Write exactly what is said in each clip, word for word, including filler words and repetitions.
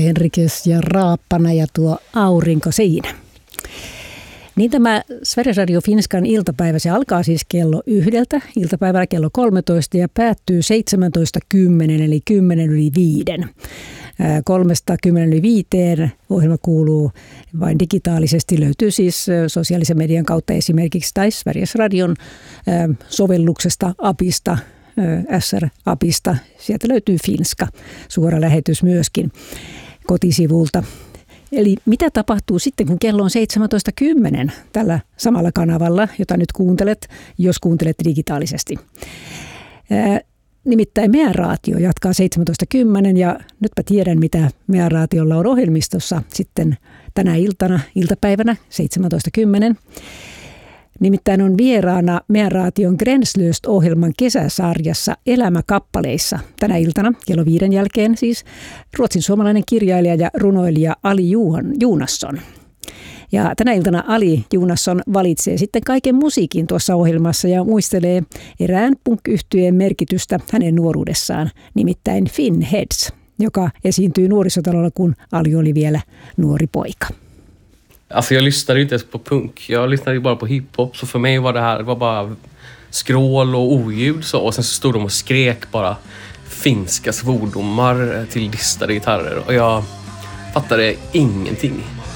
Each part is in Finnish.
Henriques ja Raappana ja tuo aurinko siinä. Niin tämä Sveriges Radio Finskan iltapäivä, se alkaa siis kello yhdeltä, iltapäivällä kello kolmetoista ja päättyy seitsemäntoista kymmenen eli kymmenen yli viiden. Kolmesta kymmenen yli viiteen ohjelma kuuluu vain digitaalisesti, löytyy siis sosiaalisen median kautta esimerkiksi tai Sveriges Radion sovelluksesta, apista, S R-apista. Sieltä löytyy Finska, suora lähetys myöskin kotisivulta. Eli mitä tapahtuu sitten, kun kello on seitsemäntoista kymmenen tällä samalla kanavalla, jota nyt kuuntelet, jos kuuntelet digitaalisesti. Ää, nimittäin meidän raatio jatkaa seitsemäntoista kymmenen ja nytpä tiedän, mitä meidän raatiolla on ohjelmistossa sitten tänä iltana, iltapäivänä seitsemäntoista kymmenen. Nimittäin on vieraana meidän raation Gränslöst-ohjelman kesäsarjassa Elämäkappaleissa tänä iltana kello viiden jälkeen siis ruotsin suomalainen kirjailija ja runoilija Ali Joonasson. Ja tänä iltana Ali Joonasson valitsee sitten kaiken musiikin tuossa ohjelmassa ja muistelee erään punk-yhtyeen merkitystä hänen nuoruudessaan, nimittäin Finheads, joka esiintyi nuorisotalolla, kun Ali oli vielä nuori poika. Alltså jag lyssnade ju inte ens på punk. Jag lyssnade ju bara på hiphop. Så för mig var det här det var bara skrål och oljud. Så. Och sen så stod de och skrek bara finska svordomar till distade gitarrer. Och jag fattade ingenting.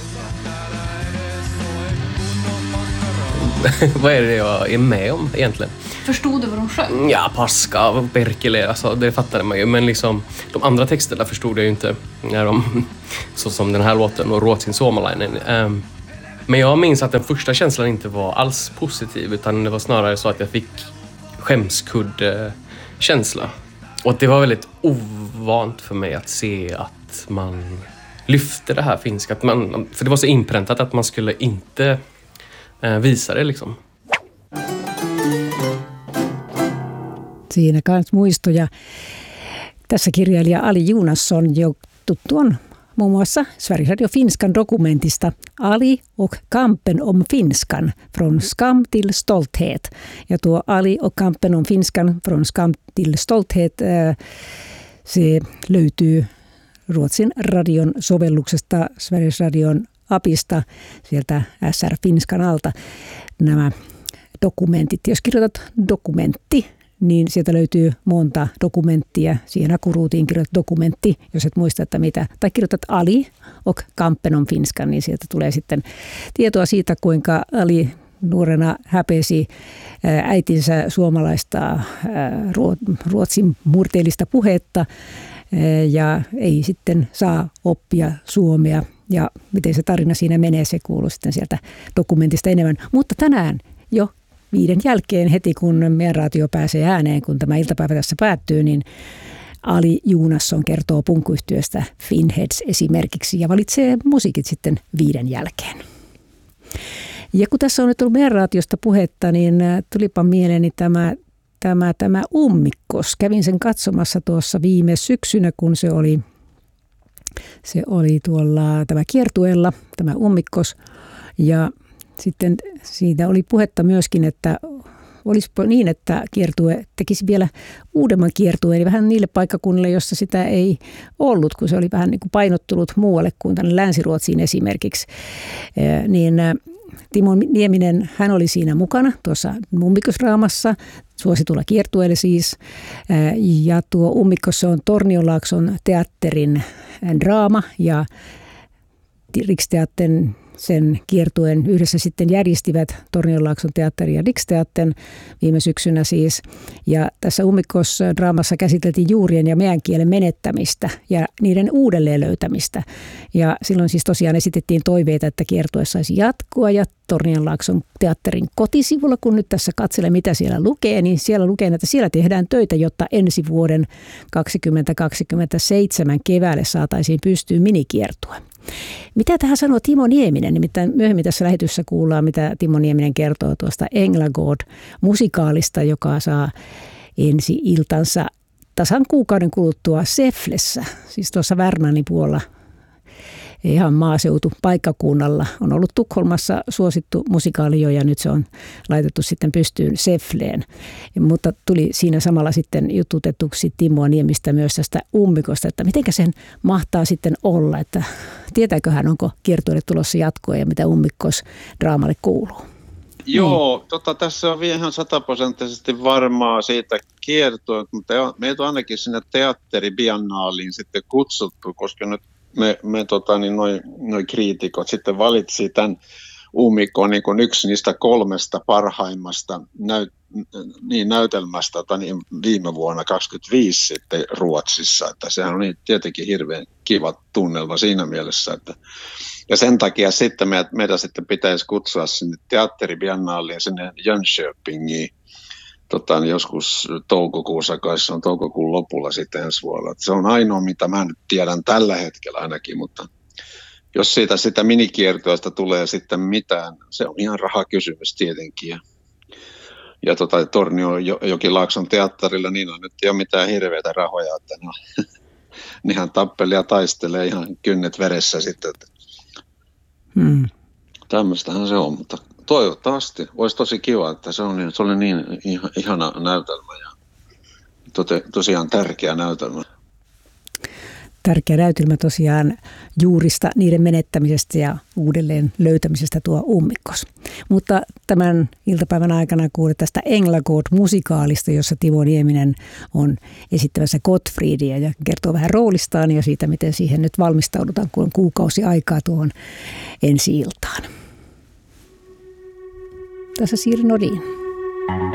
Vad är det jag är med om egentligen? Förstod du vad de sjöng? Ja, Paska och Perkele, alltså, det fattade man ju. Men liksom, de andra texterna förstod jag ju inte. När de, så som den här låten och Ruotsin suomalainen. Um, men jag minns att den första känslan inte var alls positiv. Utan det var snarare så att jag fick skämskudd-känsla. Och att det var väldigt ovant för mig att se att man lyfte det här finska. Att man, för det var så inpräntat att man skulle inte uh, visa det liksom. Siinä myös muistoja. Tässä kirjailija Ali Joonasson, jo tuttu on muun muassa Sveriges Radio Finskan dokumentista Ali och kampen om finskan, från skam till stolthet. Ja tuo Ali och kampen om finskan, från skam till stolthet, se löytyy Ruotsin radion sovelluksesta, Sveriges Radion apista, sieltä S R Finskan alta nämä dokumentit. Jos kirjoitat dokumentti, niin sieltä löytyy monta dokumenttia. Siihen akuruutiin kirjoitat dokumentti, jos et muista, että mitä. Tai kirjoitat Ali och kampen om finskan, niin sieltä tulee sitten tietoa siitä, kuinka Ali nuorena häpesi äitinsä suomalaista ruotsin murteellista puhetta ja ei sitten saa oppia suomea. Ja miten se tarina siinä menee, se kuuluu sitten sieltä dokumentista enemmän. Mutta tänään jo viiden jälkeen heti, kun meidän raatio pääsee ääneen, kun tämä iltapäivä tässä päättyy, niin Ali Joonasson kertoo punk-yhtyöstä Finheads esimerkiksi ja valitsee musiikit sitten viiden jälkeen. Ja kun tässä on nyt ollut meidän raatiosta puhetta, niin tulipa mieleeni tämä, tämä, tämä Ummikkos. Kävin sen katsomassa tuossa viime syksynä, kun se oli, se oli tuolla tämä kiertueella, tämä Ummikkos. Ja sitten siitä oli puhetta myöskin, että olisi niin, että kiertue tekisi vielä uudemman kiertueen, eli vähän niille paikkakunnille, jossa sitä ei ollut, kun se oli vähän niin kuin painottunut muualle kuin tänne Länsi-Ruotsiin esimerkiksi. Niin Timo Nieminen, hän oli siinä mukana tuossa Ummikosdraamassa, suositulla kiertueelle siis. Ja tuo Ummikos on Tornionlaakson teatterin draama ja Riksteatterin sen kiertueen yhdessä sitten järjestivät Tornionlaakson teatteri ja Riksteattern viime syksynä siis. Ja tässä Ummikos-draamassa käsiteltiin juurien ja meän kielen menettämistä ja niiden uudelleen löytämistä. Ja silloin siis tosiaan esitettiin toiveita, että kiertue saisi jatkua ja Tornionlaakson teatterin kotisivulla, kun nyt tässä katselen mitä siellä lukee, niin siellä lukee, että siellä tehdään töitä, jotta ensi vuoden kaksituhattakaksikymmentäseitsemän keväälle saataisiin pystyyn minikiertue. Mitä tähän sanoo Timo Nieminen? Nimittäin myöhemmin tässä lähetyssä kuullaan, mitä Timo Nieminen kertoo tuosta Änglagård-musikaalista, joka saa ensi iltansa tasan kuukauden kuluttua Säfflessä, siis tuossa Värmlannin puolella. ihan maaseutupaikkakunnalla. On ollut Tukholmassa suosittu musikaali jo ja nyt se on laitettu sitten pystyyn Säffleen. Mutta tuli siinä samalla sitten jututetuksi Timo Niemistä myös tästä Ummikosta, että mitenkä sen mahtaa sitten olla, että tietääkö hän, onko kiertueelle tulossa jatkoa ja mitä Ummikos draamalle kuuluu? Joo, niin. tota, tässä on vielä ihan sataprosenttisesti varmaa siitä kiertoa, mutta meitä on ainakin sinne teatteribiannaaliin sitten kutsuttu, koska nyt me, me tota, niin noi, noi kriitikot sitten valitsi tämän Ummikon niin kuin yksi niistä kolmesta parhaimmasta näyt, niin, näytelmästä tota, niin viime vuonna kaksikymmentäviisi sitten Ruotsissa, että sehän on niin tietenkin hirveän kiva tunnelma siinä mielessä, että ja sen takia sitten meidät, meidän sitten pitäisi kutsua sinne teatteribiannaaliin sinne Jönköpingiin tota, niin joskus toukokuussa, kai se on toukokuun lopulla sitten ensi vuonna. Että se on ainoa, mitä mä nyt tiedän tällä hetkellä ainakin, mutta jos siitä sitä minikiertoista tulee sitten mitään, se on ihan rahakysymys tietenkin. Ja, ja tota, Tornio Jokilaakson teatterilla, niin on nyt ei ole mitään hirveitä rahoja, että no, niinhän tappelia taistelee ihan kynnet veressä sitten. Hmm. Tämmöistähän se on, mutta toivottavasti olisi tosi kiva, että se, on, se oli niin ihana näytelmä ja tote, tosiaan tärkeä näytelmä. Tärkeä näytelmä tosiaan juurista niiden menettämisestä ja uudelleen löytämisestä tuo Ummikos. Mutta tämän iltapäivän aikana kuulet tästä Änglagård-musikaalista, jossa Timo Nieminen on esittämässä Gottfriedia ja kertoo vähän roolistaan ja siitä, miten siihen nyt valmistaudutaan, kun on kuukausi aikaa tuohon ensi-iltaan. Tässä Siiri Nordin.